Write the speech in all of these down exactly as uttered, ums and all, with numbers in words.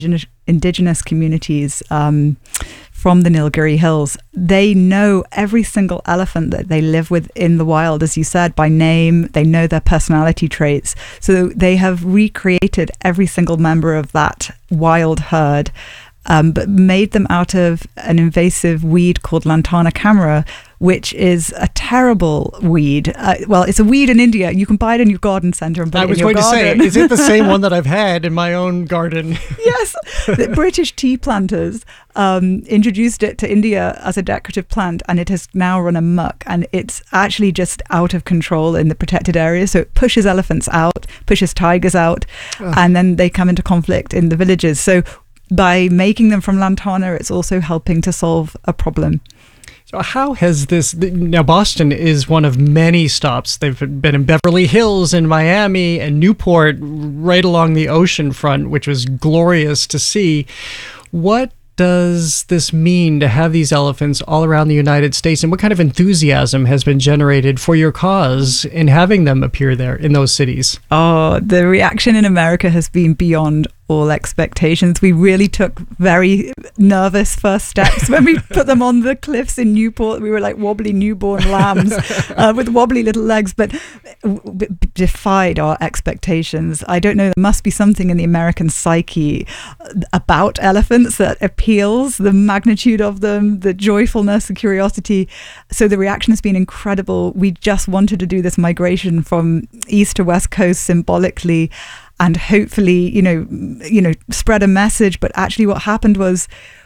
indigenous, indigenous communities um, from the Nilgiri Hills. They know every single elephant that they live with in the wild, as you said, by name. They know their personality traits. So they have recreated every single member of that wild herd, um, but made them out of an invasive weed called Lantana camara, which is a terrible weed. Uh, well, it's a weed in India. You can buy it in your garden centre and put I it in was your going garden. to say, is it the same one that I've had in my own garden? Yes. The British tea planters um, introduced it to India as a decorative plant, and it has now run amok, and it's actually just out of control in the protected area. So it pushes elephants out, pushes tigers out, Ugh. and then they come into conflict in the villages. So by making them from Lantana, it's also helping to solve a problem. So how has this, now Boston is one of many stops. They've been in Beverly Hills and Miami and Newport, right along the ocean front, which was glorious to see. What does this mean to have these elephants all around the United States, and what kind of enthusiasm has been generated for your cause in having them appear there in those cities? Oh, the reaction in America has been beyond all expectations. We really took very nervous first steps when we put them on the cliffs in Newport. We were like wobbly newborn lambs uh, with wobbly little legs, but b- defied our expectations. I don't know, there must be something in the American psyche about elephants that appeals, the magnitude of them, the joyfulness, the curiosity. So the reaction has been incredible. We just wanted to do this migration from east to west coast symbolically, and hopefully, you know, you know, spread a message. But actually what happened was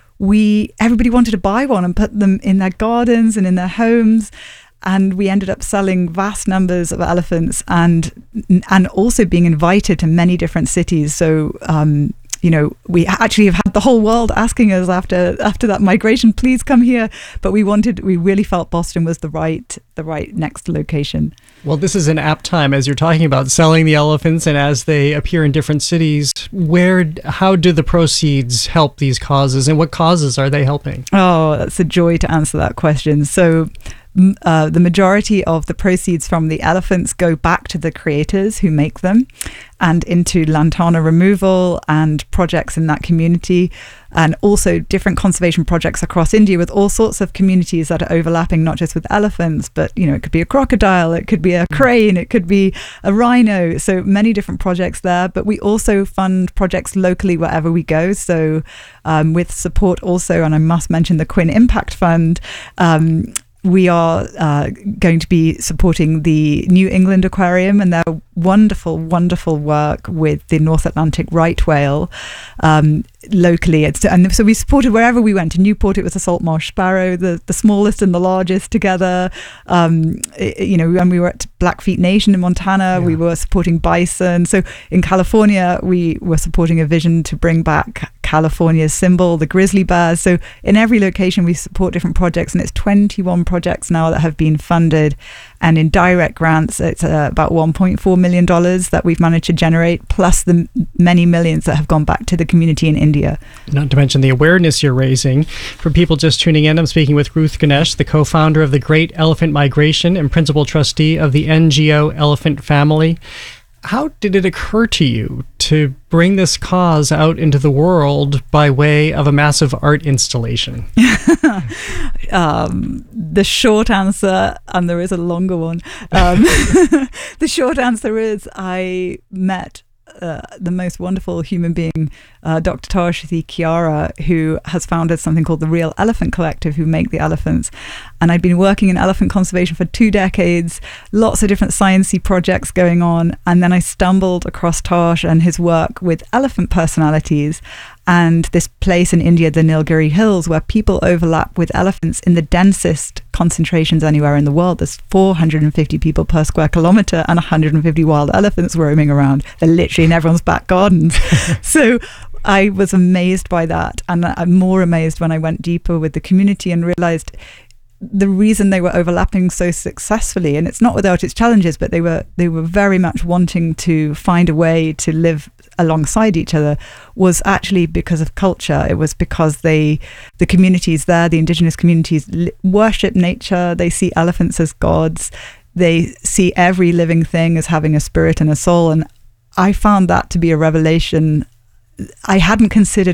we, everybody wanted to buy one and put them in their gardens and in their homes. And we ended up selling vast numbers of elephants, and and also being invited to many different cities. So, um, you know, we actually have had the whole world asking us after after that migration, please come here. But we wanted, we really felt Boston was the right the right next location. Well, this is an apt time as you're talking about selling the elephants, and as they appear in different cities. Where, how do the proceeds help these causes, and what causes are they helping? Oh, that's a joy to answer that question. So uh, the majority of the proceeds from the elephants go back to the creators who make them, and into lantana removal and projects in that community, and also different conservation projects across India with all sorts of communities that are overlapping, not just with elephants, but, you know, it could be a crocodile, it could be a crane, it could be a rhino. So many different projects there. But we also fund projects locally wherever we go. So um, with support also, and I must mention the Quinn Impact Fund, um, we are uh, going to be supporting the New England Aquarium and their wonderful, wonderful work with the North Atlantic right whale um, locally. It's, and so we supported wherever we went. In Newport, it was the salt marsh sparrow, the, the smallest and the largest together. Um, it, you know, when we were at Blackfeet Nation in Montana, yeah. we were supporting bison. So in California, we were supporting a vision to bring back California's symbol, the grizzly bears. So in every location, we support different projects, and it's twenty-one projects now that have been funded. And in direct grants, it's uh, about one point four million dollars that we've managed to generate, plus the many millions that have gone back to the community in India. Not to mention the awareness you're raising. For people just tuning in, I'm speaking with Ruth Ganesh, the co-founder of the Great Elephant Migration and principal trustee of the N G O Elephant Family. How did it occur to you to bring this cause out into the world by way of a massive art installation? um, the short answer, and there is a longer one, um, the short answer is I met Uh, the most wonderful human being, uh, Doctor Tarashthi Chiara, who has founded something called the Real Elephant Collective, who make the elephants. And I'd been working in elephant conservation for two decades, lots of different sciencey projects going on. And then I stumbled across Tash and his work with elephant personalities, and this place in India, the Nilgiri Hills, where people overlap with elephants in the densest concentrations anywhere in the world. There's four hundred fifty people per square kilometre and one hundred fifty wild elephants roaming around. They're literally in everyone's back gardens. So I was amazed by that, and I'm more amazed when I went deeper with the community and realised the reason they were overlapping so successfully, and it's not without its challenges, but they were they were very much wanting to find a way to live alongside each other, was actually because of culture. It was because they, the communities there, the indigenous communities, worship nature. They see elephants as gods. They see every living thing as having a spirit and a soul. And I found that to be a revelation I hadn't considered